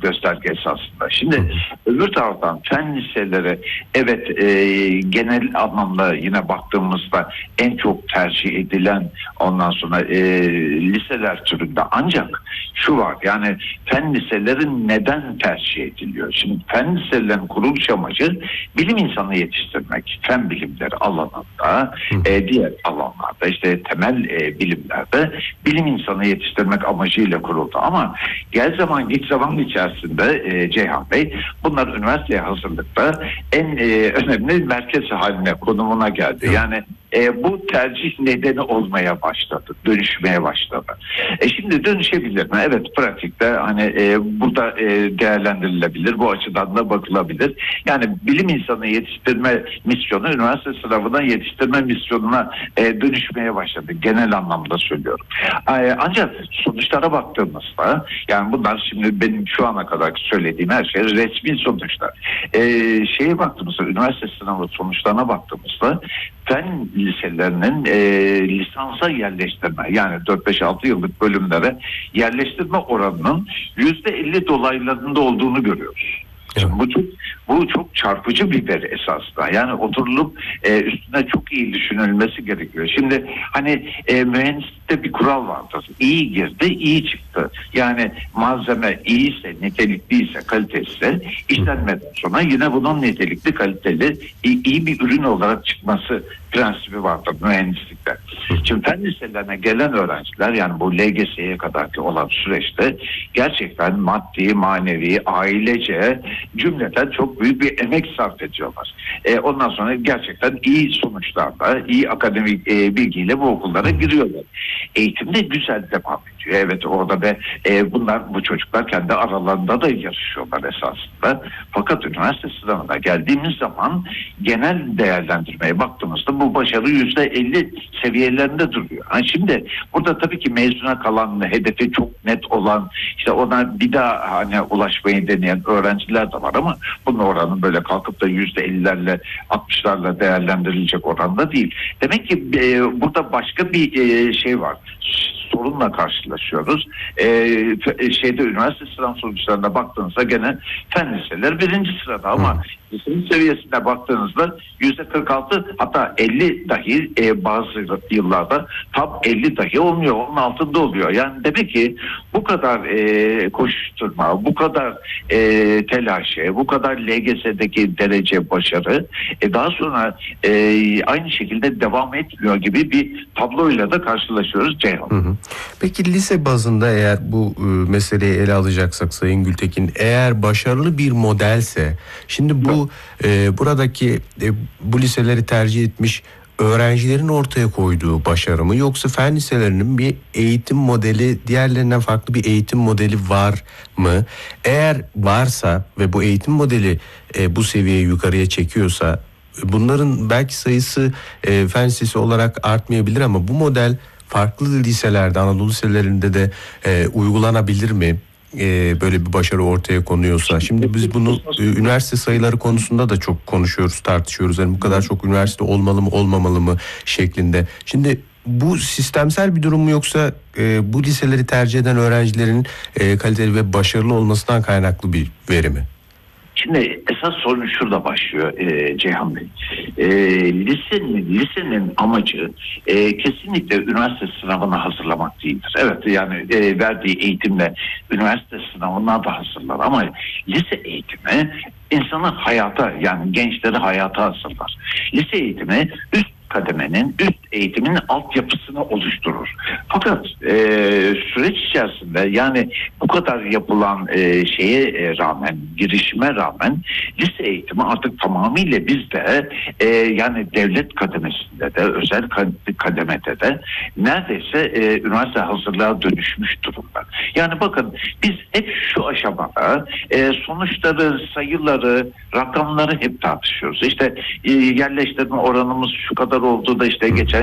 gösterge esasında. Şimdi öbür taraftan fen liseleri evet genel anlamda yine baktığımızda en çok tercih edilen ondan sonra liseler türünde, ancak şu var, yani fen liseleri neden tercih ediliyor? Şimdi fen liselerinin kuruluş amacı bilim insanı yetiştirmek. Fen bilimleri alanında, diğer alanlarda, işte temel bilimlerde bilim insanı yetiştirmek amacıyla kuruldu. Ama gel zaman git zaman içerisinde Ceyhan Bey, bunlar üniversiteye hazırlıkta en önemli merkez haline, konumuna geldi. Yani bu tercih nedeni olmaya başladı, dönüşmeye başladı. Şimdi dönüşebilir mi? Evet, pratikte hani burada değerlendirilebilir, bu açıdan da bakılabilir. Yani bilim insanı yetiştirme misyonu üniversite sınavına yetiştirme misyonuna dönüşmeye başladı. Genel anlamda söylüyorum. Ancak sonuçlara baktığımızda, yani bunlar şimdi benim şu ana kadar söylediğim her şey resmi sonuçlar. Şeye baktığımızda, üniversite sınavı sonuçlarına baktığımızda fen liselerinin lisansa yerleştirme, yani 4-5-6 yıllık bölümlere yerleştirme oranının %50 dolaylarında olduğunu görüyoruz. Evet. Bu çok çarpıcı bir veri esasında. Yani oturulup üstüne çok iyi düşünülmesi gerekiyor. Şimdi hani mühendislikte bir kural vardır. İyi girdi, iyi çıktı. Yani malzeme iyiyse, nitelikliyse, kalitesizse, işlenmeden sonra yine bunun nitelikli, kaliteli, iyi bir ürün olarak çıkması prensibi vardır mühendislikte. Şimdi fen liselerine gelen öğrenciler, yani bu LGS'ye kadarki olan süreçte gerçekten maddi, manevi, ailece cümleten çok büyük bir emek sarf ediyorlar. Ondan sonra gerçekten iyi sonuçlarla, iyi akademik bilgiyle bu okullara giriyorlar. Eğitim de güzel devam ediyor. Evet, orada bu çocuklar kendi aralarında da yarışıyorlar esasında. Fakat üniversite sınavına geldiğimiz zaman genel değerlendirmeye baktığımızda bu başarı %50 seviyelerinde duruyor. Şimdi burada tabii ki mezuna kalan, hedefi çok net olan, işte ona bir daha hani ulaşmayı deneyen öğrenciler de var, ama bunun oranı böyle kalkıp da %50'lerle 60'larla değerlendirilecek oranda değil. Demek ki burada başka bir şey var. Sorunla karşılaşıyoruz. Üniversite sınav sonuçlarına baktığınızda gene fen liseler birinci sırada, ama lisenin seviyesine baktığınızda %46, hatta 50 dahi bazı yıllarda tam 50 dahi olmuyor, onun altında oluyor. Yani demek ki bu kadar koşuşturma, bu kadar telaşı, bu kadar LGS'deki derece başarı daha sonra aynı şekilde devam etmiyor gibi bir tabloyla da karşılaşıyoruz Ceyhan. Peki lise bazında eğer bu meseleyi ele alacaksak Sayın Gültekin, eğer başarılı bir modelse, şimdi bu buradaki bu liseleri tercih etmiş öğrencilerin ortaya koyduğu başarı mı, yoksa fen liselerinin bir eğitim modeli, diğerlerinden farklı bir eğitim modeli var mı? Eğer varsa ve bu eğitim modeli bu seviyeyi yukarıya çekiyorsa, bunların belki sayısı fen lisesi olarak artmayabilir, ama bu model farklı liselerde, Anadolu liselerinde de uygulanabilir mi? Böyle bir başarı ortaya konuyorsa. Şimdi biz bunu üniversite sayıları konusunda da çok konuşuyoruz, tartışıyoruz. Yani bu kadar çok üniversite olmalı mı, olmamalı mı şeklinde. Şimdi bu sistemsel bir durum mu, yoksa bu liseleri tercih eden öğrencilerin kaliteli ve başarılı olmasından kaynaklı bir veri mi? Şimdi esas sorun şurada başlıyor Ceyhan Bey. Lisenin amacı kesinlikle üniversite sınavına hazırlamak değildir. Evet, yani verdiği eğitimle üniversite sınavına da hazırlar, ama lise eğitimi insanı hayata, yani gençleri hayata hazırlar. Lise eğitimi üst kademenin, üst eğitimin altyapısını oluşturur. Fakat süreç içerisinde, yani bu kadar yapılan şeye rağmen, girişime rağmen lise eğitimi artık tamamıyla bizde yani devlet kademesinde de, özel kademede de neredeyse üniversite hazırlığa dönüşmüş durumda. Yani bakın, biz hep şu aşamada sonuçları, sayıları, rakamları hep tartışıyoruz. İşte yerleştirme oranımız şu kadar oldu da işte geçen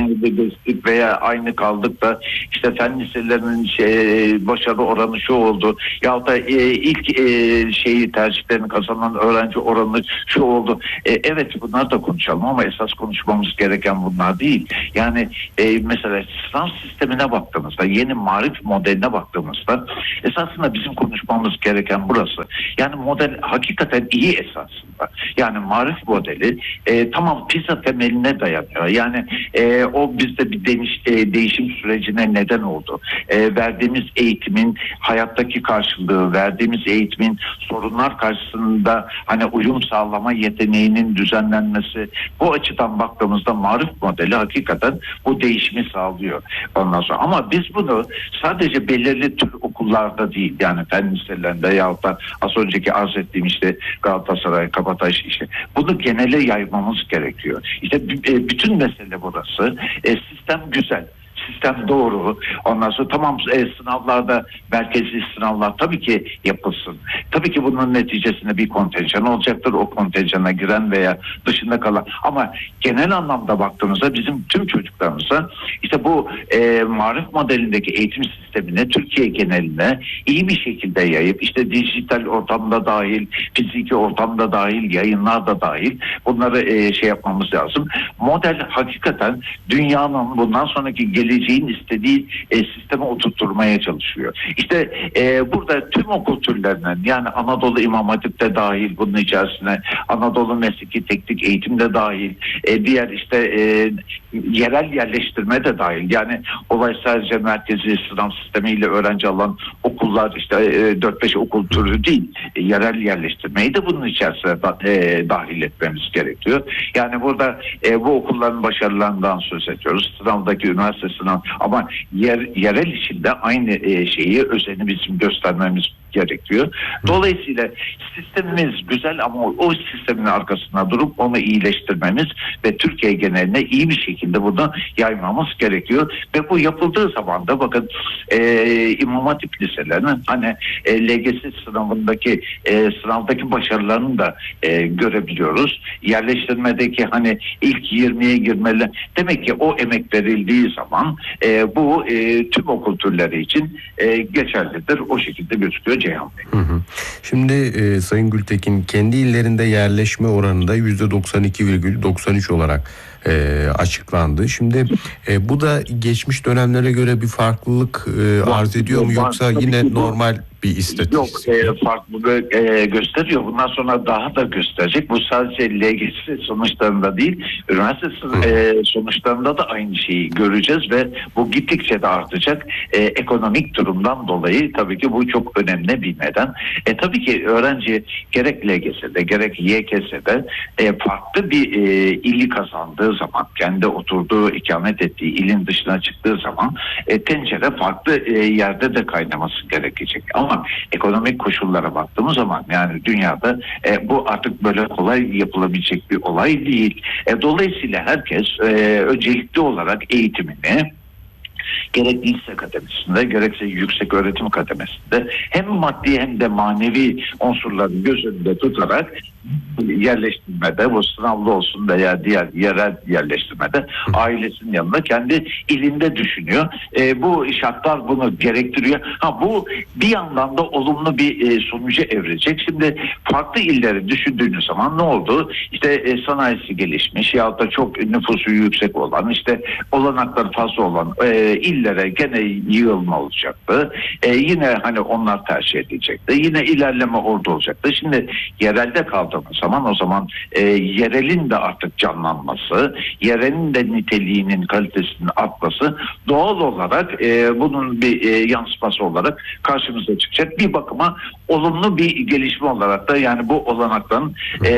geçen yıl geçtik veya aynı kaldık da işte fen liselerinin başarı oranı şu oldu. Ya da ilk tercihlerini kazanan öğrenci oranı şu oldu. Evet, bunlar da konuşalım ama esas konuşmamız gereken bunlar değil. Yani mesela sınav sistemine baktığımızda, yeni marif modeline baktığımızda esasında bizim konuşmamız gereken burası. Yani model hakikaten iyi esasında. Yani marif modeli tamam PISA temeline dayanıyor. Yani o bizde bir değişim sürecine neden oldu. Verdiğimiz eğitimin hayattaki karşılığı, verdiğimiz eğitimin sorunlar karşısında hani uyum sağlama yeteneğinin düzenlenmesi, bu açıdan baktığımızda marif modeli hakikaten bu değişimi sağlıyor. Ondan sonra ama biz bunu sadece belirli tür okullarda değil, yani fen liselerinde yahut da az önceki arz ettiğim işte Galatasaray, Kabataş, işte bunu genele yaymamız gerekiyor. İşte bütün mesele burası. Sistem güzel. Sistem doğru. Ondan sonra tamam, sınavlarda merkezi sınavlar tabii ki yapılsın. Tabii ki bunun neticesinde bir kontenjan olacaktır. O kontenjana giren veya dışında kalan. Ama genel anlamda baktığımızda bizim tüm çocuklarımıza işte bu marif modelindeki eğitim sistemini Türkiye geneline iyi bir şekilde yayıp işte dijital ortamda dahil, fiziki ortamda dahil, yayınlar da dahil bunları yapmamız lazım. Model hakikaten dünyanın bundan sonraki geleceğin istediği sisteme oturtmaya çalışıyor. İşte burada tüm okul türlerinden, yani Anadolu İmam Hatip de dahil bunun içerisine, Anadolu Mesleki Teknik Eğitim de dahil, diğer işte yerel yerleştirme de dahil. Yani olay sadece merkezi sınav sistemiyle öğrenci alan okullar, işte 4-5 okul türü değil, yerel yerleştirmeyi de bunun içerisine dahil etmemiz gerekiyor. Yani burada bu okulların başarılarından söz ediyoruz. Sınavdaki üniversite sınav ama yerel içinde aynı özeni bizim göstermemiz gerekiyor. Dolayısıyla sistemimiz güzel ama o sistemin arkasına durup onu iyileştirmemiz ve Türkiye geneline iyi bir şekilde bunu yaymamız gerekiyor. Ve bu yapıldığı zaman da bakın İmam Hatip liselerinin hani LGS sınavdaki başarılarını da görebiliyoruz. Yerleştirmedeki hani ilk 20'ye girmeli. Demek ki o emek verildiği zaman bu tüm okul türleri için geçerlidir. O şekilde gözüküyor Ceyhan Bey. Şimdi Sayın Gültekin, kendi illerinde yerleşme oranında %92,93 olarak açıklandı. Şimdi bu da geçmiş dönemlere göre bir farklılık arz ediyor mu, yoksa yine normal bir istatistik? Yok, farklılık gösteriyor. Bundan sonra daha da gösterecek. Bu sadece LGS sonuçlarında değil, üniversite sonuçlarında da aynı şeyi göreceğiz ve bu gittikçe de artacak. Ekonomik durumdan dolayı tabii ki bu çok önemli bir neden. Tabii ki öğrenci gerek LGS'de gerek YKS'de farklı bir ili kazandığı zaman, kendi oturduğu, ikamet ettiği ilin dışına çıktığı zaman tencere farklı yerde de kaynaması gerekecek. Ama ekonomik koşullara baktığımız zaman, yani dünyada bu artık böyle kolay yapılabilecek bir olay değil. Dolayısıyla herkes öncelikli olarak eğitimini gerek lise kademesinde gerekse yüksek öğretim kademesinde hem maddi hem de manevi unsurları göz önünde tutarak yerleştirmede, bu sınavlı olsun veya diğer yerel yerleştirmede ailesinin yanında kendi ilinde düşünüyor. Bu şartlar bunu gerektiriyor. Bu bir yandan da olumlu bir sonuca evrilecek. Şimdi farklı illeri düşündüğünüz zaman ne oldu? İşte sanayisi gelişmiş yahut da çok nüfusu yüksek olan, işte olanakları fazla olan illere gene yığılma olacaktı. Yine hani onlar tercih edilecekti. Yine ilerleme orada olacaktı. Şimdi yerelde kaldığımız zaman, o zaman yerelin de artık canlanması, yerelin de niteliğinin, kalitesinin artması doğal olarak bunun bir yansıması olarak karşımıza çıkacak. Bir bakıma olumlu bir gelişme olarak da, yani bu olanakların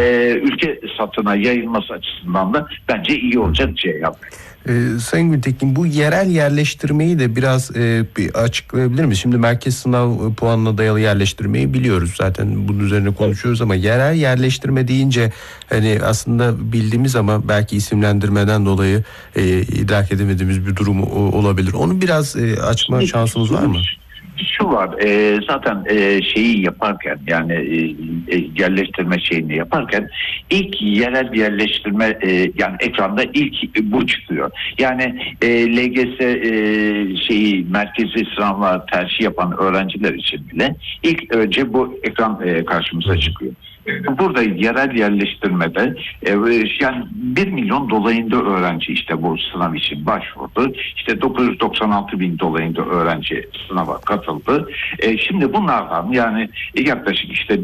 ülke satına yayılması açısından da bence iyi olacak Ceyhan Bey. Sayın Gültekin, bu yerel yerleştirmeyi de biraz bir açıklayabilir mi? Şimdi merkez sınav puanına dayalı yerleştirmeyi biliyoruz. Zaten bunun üzerine konuşuyoruz ama yerel yerleştirme deyince hani aslında bildiğimiz ama belki isimlendirmeden dolayı idrak edemediğimiz bir durum olabilir. Onu biraz açma şansımız var mı? Şu var, zaten şeyi yaparken, yani yerleştirme şeyini yaparken ilk yerel yerleştirme, yani ekranda ilk bu çıkıyor. Yani LGS şeyi merkezi sınavlar tercih yapan öğrenciler için bile ilk önce bu ekran karşımıza çıkıyor. Burada yerel yerleştirmede yani 1 milyon dolayında öğrenci işte bu sınav için başvurdu. İşte 996 bin dolayında öğrenci sınava katıldı. Şimdi bunlardan yani yaklaşık işte